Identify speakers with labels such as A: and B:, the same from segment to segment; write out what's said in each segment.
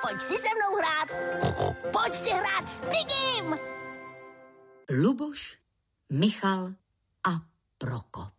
A: pojď si se mnou hrát. Pojď si hrát s Pigim.
B: Luboš, Michal a Prokop.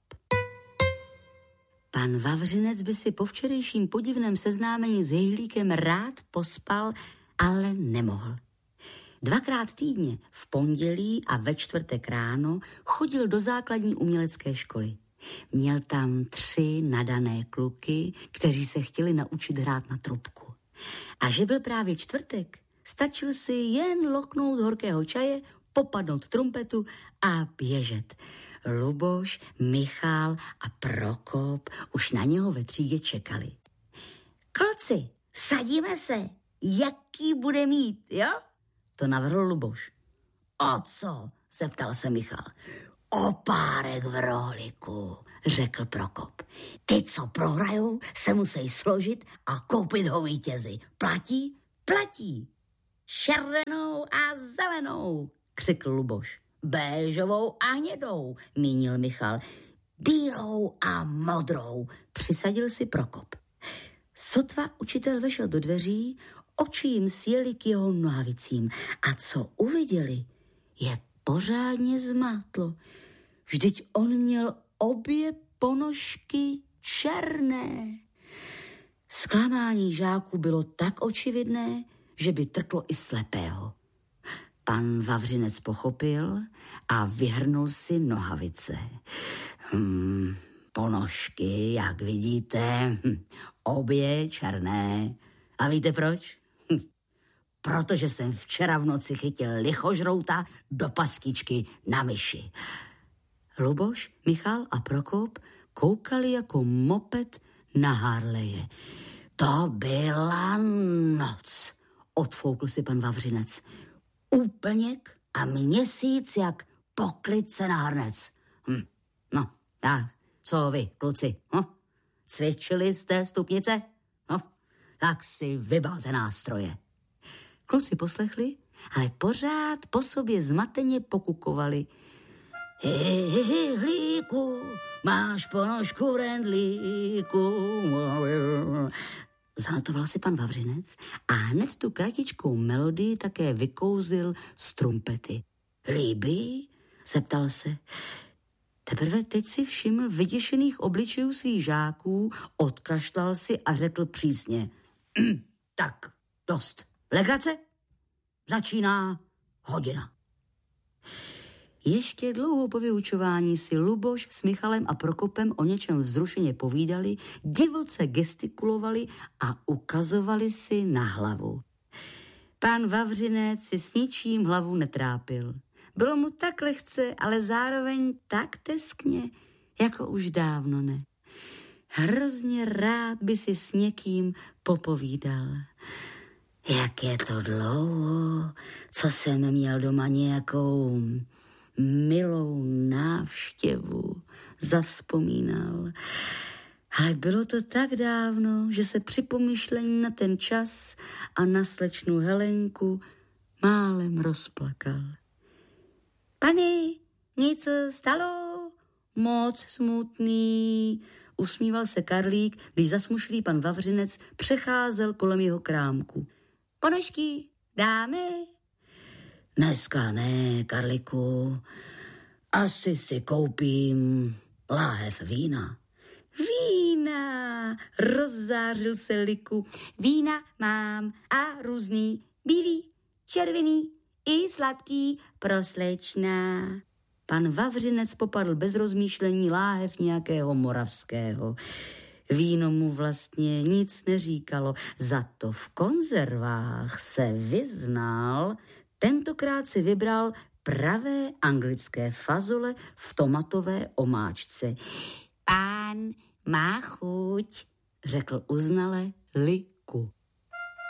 B: Pan Vavřinec by si po včerejším podivném seznámení s Hejlíkem rád pospal, ale nemohl. 2krát týdně, v pondělí a ve čtvrtek ráno, chodil do základní umělecké školy. Měl tam 3 nadané kluky, kteří se chtěli naučit hrát na trubku. A že byl právě čtvrtek, stačil si jen loknout horkého čaje, popadnout trumpetu a běžet. Luboš, Michal a Prokop už na něho ve třídě čekali. Kluci, sadíme se, jaký bude mít, jo? To navrhl Luboš. O co? Zeptal se Michal. O párek v rohlíku, řekl Prokop. Ty, co prohrajou, se musí složit a koupit ho vítězi. Platí? Platí. Červenou a zelenou, křikl Luboš. Béžovou a hnědou, mínil Michal. Bílou a modrou, přisadil si Prokop. Sotva učitel vešel do dveří, oči jim sjeli k jeho nohavicím a co uviděli, je pořádně zmátlo. Vždyť on měl obě ponožky černé. Zklamání žáků bylo tak očividné, že by trklo i slepého. Pan Vavřinec pochopil a vyhrnul si nohavice. Ponožky, jak vidíte, obě černé. A víte proč? Protože jsem včera v noci chytil lichožrouta do pastičky na myši. Luboš, Michal a Prokop koukali jako moped na Harleje. To byla noc, odfoukl si pan Vavřinec. Úplněk a měsíc jak poklice na hrnec. No, a co vy, kluci? Cvičili jste stupnice? No, tak si vybalte nástroje. Kluci poslechli, ale pořád po sobě zmateně pokukovali. Hlíku, máš ponožku v rendlíku. Zanotoval si pan Vavřinec a hned tu kratičkou melodii také vykouzlil z trumpety. Líbí? Zeptal se. Teprve teď si všiml vyděšených obličejů svých žáků, odkašlal si a řekl přísně. Tak, dost. Legrace? Začíná hodina. Ještě dlouho po vyučování si Luboš s Michalem a Prokopem o něčem vzrušeně povídali, divoce gestikulovali a ukazovali si na hlavu. Pán Vavřinec si s ničím hlavu netrápil. Bylo mu tak lehce, ale zároveň tak teskně, jako už dávno ne. Hrozně rád by si s někým popovídal. Jak je to dlouho, co jsem měl doma nějakou milou návštěvu, zavzpomínal. Ale bylo to tak dávno, že se při pomyšlení na ten čas a na slečnu Helenku málem rozplakal. Pani, něco stalo? Moc smutný, usmíval se Karlík, když zasmušlý pan Vavřinec přecházel kolem jeho krámku. Ponožky dáme? Dneska ne, Karliku. Asi si koupím láhev vína. Vína, rozzářil se Liku. Vína mám a různý, bílý, červený i sladký pro slečna. Pan Vavřinec popadl bez rozmýšlení láhev nějakého moravského. Víno mu vlastně nic neříkalo, za to v konzervách se vyznal. Tentokrát si vybral pravé anglické fazole v tomatové omáčce. Pán má chuť, řekl uznale Liku.